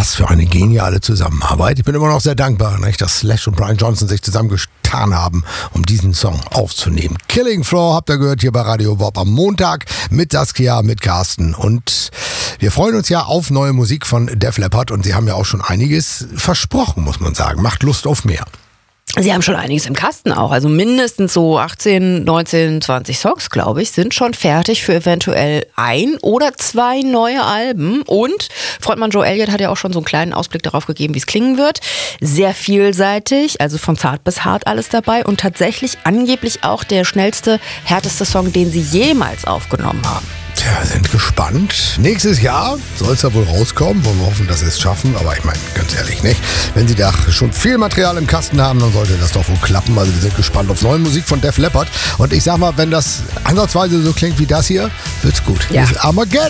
Was für eine geniale Zusammenarbeit. Ich bin immer noch sehr dankbar, nicht, dass Slash und Brian Johnson sich zusammengetan haben, um diesen Song aufzunehmen. Killing Floor habt ihr gehört hier bei Radio Bob am Montag mit Saskia, mit Carsten. Und wir freuen uns ja auf neue Musik von Def Leppard und sie haben ja auch schon einiges versprochen, muss man sagen. Macht Lust auf mehr. Sie haben schon einiges im Kasten auch, also mindestens so 18, 19, 20 Songs, glaube ich, sind schon fertig für eventuell 1 oder 2 neue Alben. Und Frontmann Joe Elliott hat ja auch schon so einen kleinen Ausblick darauf gegeben, wie es klingen wird. Sehr vielseitig, also von zart bis hart alles dabei und tatsächlich angeblich auch der schnellste, härteste Song, den sie jemals aufgenommen haben. Tja, sind gespannt. Nächstes Jahr soll es ja wohl rauskommen. Wollen wir hoffen, dass sie es schaffen. Aber ich meine, ganz ehrlich, nicht? Wenn sie da schon viel Material im Kasten haben, dann sollte das doch wohl klappen. Also wir sind gespannt auf neue Musik von Def Leppard. Und ich sag mal, wenn das ansatzweise so klingt wie das hier, wird's gut. Ja. Armageddon!